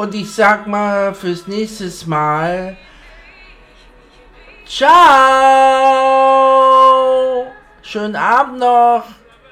Und ich sag mal fürs nächste Mal ciao! Schönen Abend noch!